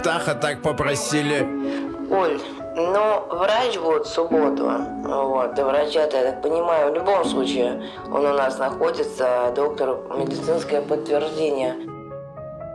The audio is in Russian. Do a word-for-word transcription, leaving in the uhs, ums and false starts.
Таха так попросили. Оль, ну, врач вот в субботу, вот, до врача-то, я так понимаю, в любом случае он у нас находится, доктор, медицинское подтверждение.